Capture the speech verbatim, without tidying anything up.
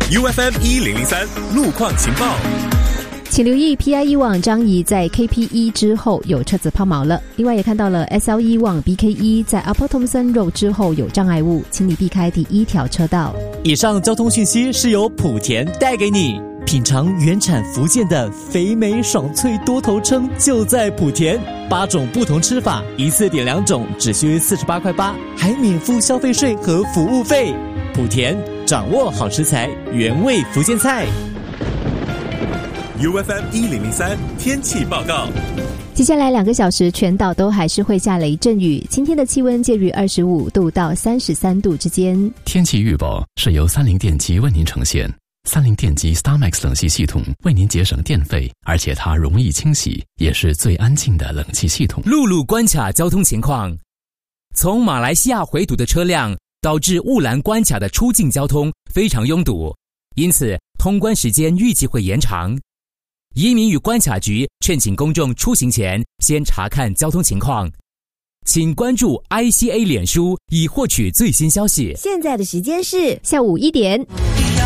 U F M 一零零三路况情报。 请留意 P I E 网张仪在 K P E 之后有车子抛锚了，另外也看到了 S L E 网 B K E 在 Upper Thomson Road 之后有障碍物，请你避开第一条车道。 以上交通讯息是由莆田带给你，品尝原产福建的肥美爽脆多头称就在莆田，八种不同吃法，一次点两种只需四十八块八，还免付消费税和服务费。莆田掌握好食材，原味福建菜。 U F M 一零零三天气报告。 接下来两个小时全岛都还是会下雷阵雨，今天的气温介于二十五度到三十三度之间。 天气预报是由三菱电机为您呈现。三菱电机 StarMax 冷气系统为您节省电费，而且它容易清洗，也是最安静的冷气系统。 陆路关卡交通情况，从马来西亚回堵的车辆导致雾兰关卡的出境交通非常拥堵，因此通关时间预计会延长。移民与关卡局劝请公众出行前先查看交通情况，请关注 I C A 脸书以获取最新消息。 现在的时间是下午一点。